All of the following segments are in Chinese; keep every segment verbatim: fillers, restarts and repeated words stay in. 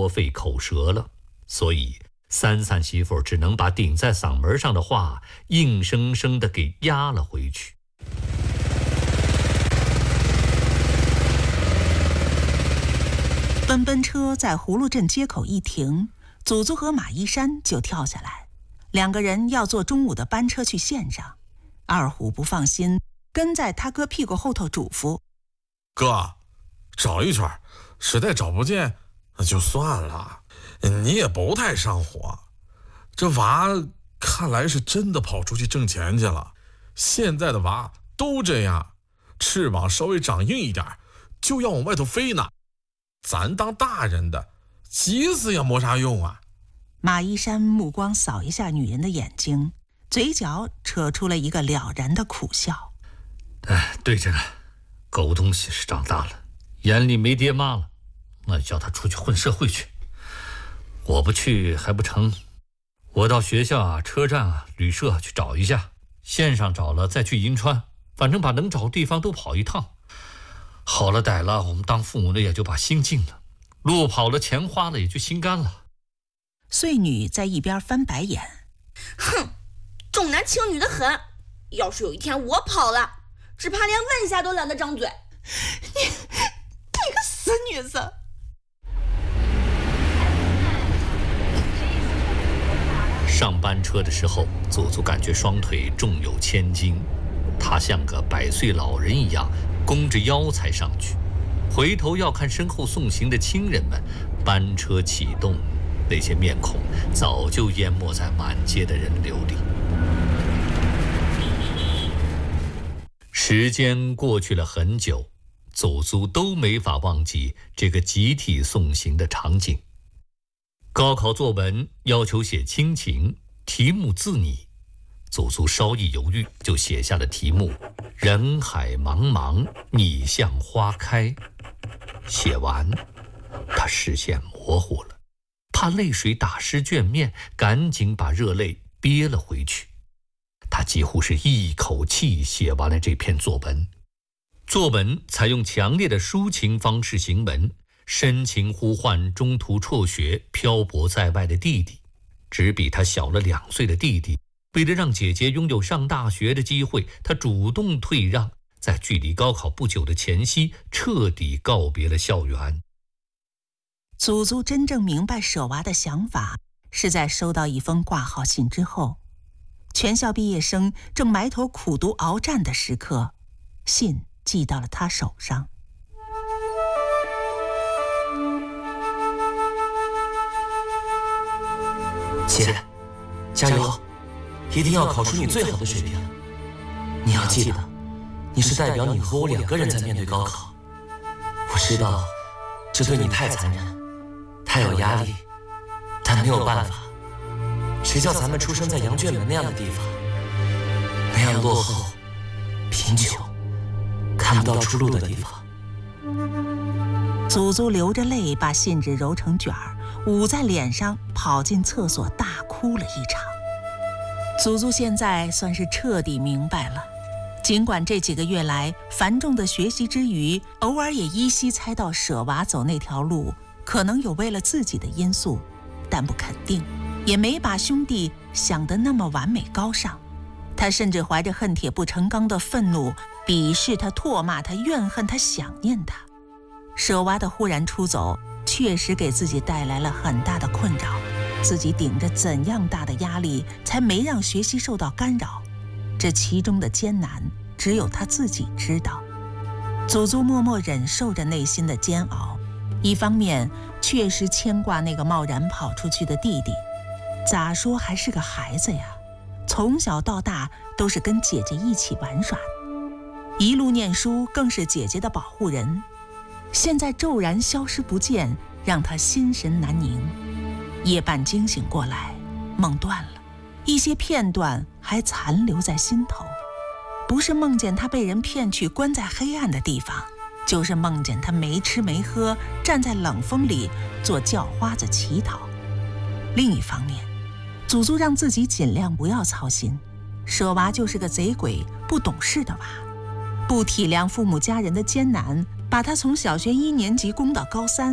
说费口舌了，所以三三媳妇只能把顶在嗓门上的话硬生生地给压了回去。 奔奔车在葫芦镇街口一停，祖祖和马一山就跳下来，两个人要坐中午的班车去县上。二虎不放心，跟在他哥屁股后头嘱咐： 哥，找一圈，实在找不见那就算了，你也不太上火。这娃看来是真的跑出去挣钱去了，现在的娃都这样，翅膀稍微长硬一点就要往外头飞呢。咱当大人的急死也没啥用啊。 马一山目光扫一下女人的眼睛，嘴角扯出了一个了然的苦笑。 哎，对着呢，狗东西是长大了，眼里没爹妈了，那就叫他出去混社会去。我不去还不成，我到学校啊、车站啊、旅社去找一下，县上找了再去银川，反正把能找地方都跑一趟。好了歹了，我们当父母的也就把心静了，路跑了，钱花了，也就心甘了。 穗女在一边翻白眼： 哼，重男轻女的很，要是有一天我跑了，只怕连问一下都懒得张嘴。 你你个死女子！ 上班车的时候，祖祖感觉双腿重有千斤，他像个百岁老人一样弓着腰才上去，回头要看身后送行的亲人们。班车启动，那些面孔早就淹没在满街的人流里。时间过去了很久，祖祖都没法忘记这个集体送行的场景。高考作文要求写亲情，题目自拟，祖祖稍一犹豫就写下了题目：人海茫茫，你像花开。写完，他视线模糊了，怕泪水打湿卷面，赶紧把热泪憋了回去。他几乎是一口气写完了这篇作文。作文采用强烈的抒情方式行文，深情呼唤中途辍学漂泊在外的弟弟，只比他小了两岁的弟弟，为了让姐姐拥有上大学的机会，他主动退让，在距离高考不久的前夕彻底告别了校园。 祖祖真正明白舍娃的想法，是在收到一封挂号信之后。全校毕业生正埋头苦读鏖战的时刻，信寄到了他手上。 姐，加油，一定要考出你最好的水平。你要记得，你是代表你和我两个人在面对高考。我知道这对你太残忍，太有压力，但没有办法。谁叫咱们出生在羊圈门那样的地方，那样落后、贫穷、看不到出路的地方。 祖祖流着泪把信纸揉成卷儿，捂在脸上，跑进厕所大哭了一场。祖祖现在算是彻底明白了，尽管这几个月来繁重的学习之余，偶尔也依稀猜到舍娃走那条路可能有为了自己的因素，但不肯定，也没把兄弟想得那么完美高尚。他甚至怀着恨铁不成钢的愤怒，鄙视他、唾骂他、怨恨他、想念他。舍娃的忽然出走确实给自己带来了很大的困扰，自己顶着怎样大的压力才没让学习受到干扰，这其中的艰难只有他自己知道。祖祖默默忍受着内心的煎熬，一方面确实牵挂那个贸然跑出去的弟弟，咋说还是个孩子呀，从小到大都是跟姐姐一起玩耍的，一路念书更是姐姐的保护人，现在骤然消失不见，让他心神难宁。夜半惊醒过来，梦断了，一些片段还残留在心头，不是梦见他被人骗去关在黑暗的地方，就是梦见他没吃没喝，站在冷风里做叫花子乞讨。另一方面，祖祖让自己尽量不要操心，舍娃就是个贼鬼不懂事的娃，不体谅父母家人的艰难，把他从小学一年级供到高三，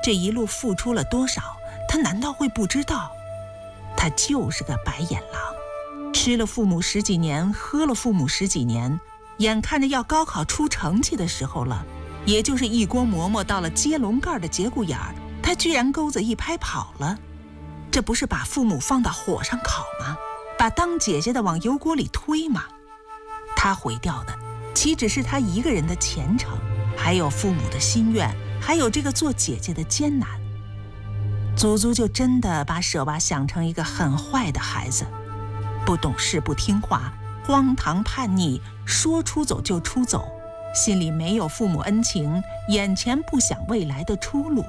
这一路付出了多少，他难道会不知道？他就是个白眼狼，吃了父母十几年，喝了父母十几年，眼看着要高考出成绩的时候了，也就是一锅馍馍到了接笼盖的节骨眼儿，他居然钩子一拍跑了。这不是把父母放到火上烤吗？把当姐姐的往油锅里推吗？他毁掉的岂只是他一个人的前程，还有父母的心愿，还有这个做姐姐的艰难。祖祖就真的把舍娃想成一个很坏的孩子，不懂事不听话，荒唐叛逆，说出走就出走，心里没有父母恩情，眼前不想未来的出路。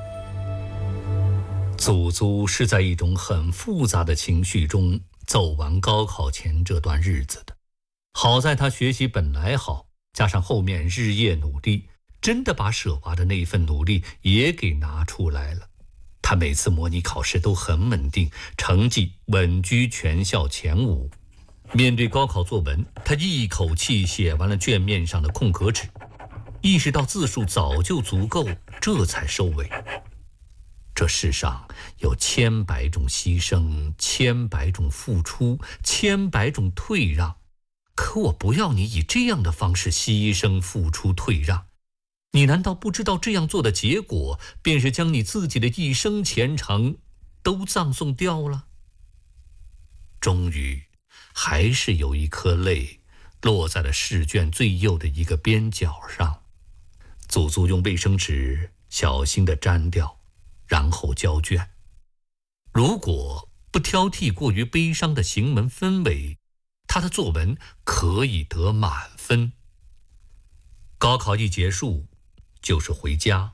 祖祖是在一种很复杂的情绪中走完高考前这段日子的。好在他学习本来好，加上后面日夜努力，真的把舍娃的那份努力也给拿出来了。他每次模拟考试都很稳定，成绩稳居全校前五。面对高考作文，他一口气写完了卷面上的空格纸，意识到字数早就足够，这才收尾。这世上有千百种牺牲，千百种付出，千百种退让，可我不要你以这样的方式牺牲、付出、退让。你难道不知道这样做的结果，便是将你自己的一生前程都葬送掉了？终于，还是有一颗泪落在了试卷最右的一个边角上。祖祖用卫生纸小心地粘掉，然后交卷。如果不挑剔过于悲伤的行文氛围，他的作文可以得满分。高考一结束，就是回家。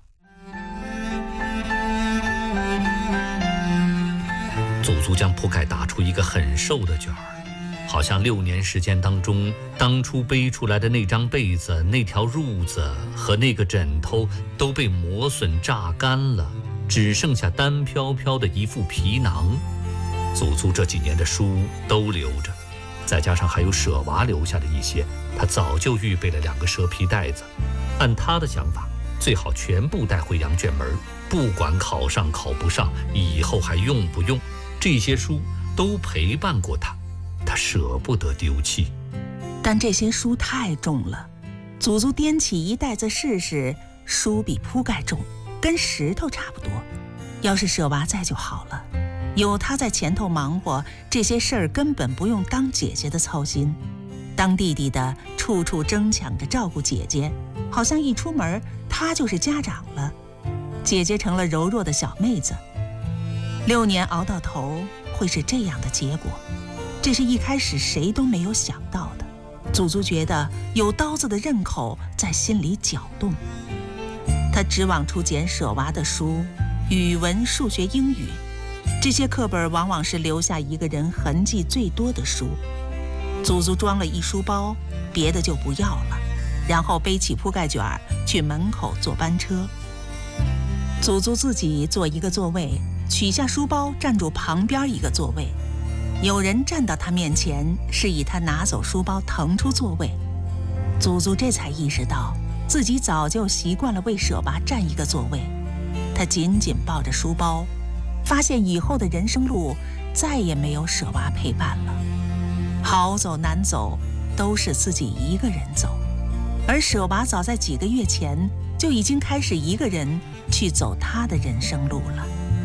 祖祖将铺盖打出一个很瘦的卷儿，好像六年时间当中，当初背出来的那张被子、那条褥子和那个枕头都被磨损榨干了，只剩下单飘飘的一副皮囊。祖祖这几年的书都留着，再加上还有舍娃留下的一些，他早就预备了两个蛇皮袋子。按他的想法，最好全部带回羊圈门，不管考上考不上，以后还用不用，这些书都陪伴过他，他舍不得丢弃。 但这些书太重了，祖祖掂起一袋子试试，书比铺盖重，跟石头差不多。要是舍娃在就好了，有他在前头忙活，这些事儿根本不用当姐姐的操心。当弟弟的处处争抢着照顾姐姐，好像一出门他就是家长了，姐姐成了柔弱的小妹子。六年熬到头会是这样的结果，这是一开始谁都没有想到的。祖祖觉得有刀子的刃口在心里搅动，他直往出捡舍娃的书，语文、数学、英语，这些课本往往是留下一个人痕迹最多的书。祖祖装了一书包，别的就不要了，然后背起铺盖卷去门口坐班车。祖祖自己坐一个座位，取下书包站住旁边一个座位。有人站到他面前，示意他拿走书包腾出座位。祖祖这才意识到自己早就习惯了为舍娃占一个座位。他紧紧抱着书包，发现以后的人生路再也没有舍娃陪伴了，好走难走都是自己一个人走，而舍娃早在几个月前就已经开始一个人去走他的人生路了。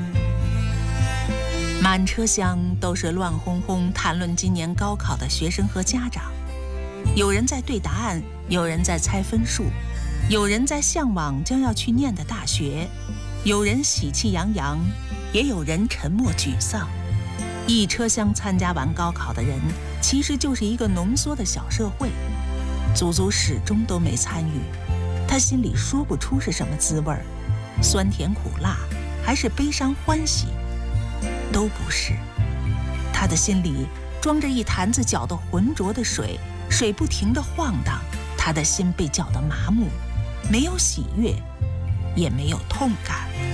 满车厢都是乱哄哄谈论今年高考的学生和家长，有人在对答案，有人在猜分数，有人在向往将要去念的大学，有人喜气洋洋，也有人沉默沮丧。一车厢参加完高考的人，其实就是一个浓缩的小社会。祖祖始终都没参与，他心里说不出是什么滋味儿，酸甜苦辣，还是悲伤欢喜，都不是。他的心里装着一坛子搅得浑浊的水，水不停地晃荡，他的心被搅得麻木，没有喜悦，也没有痛感。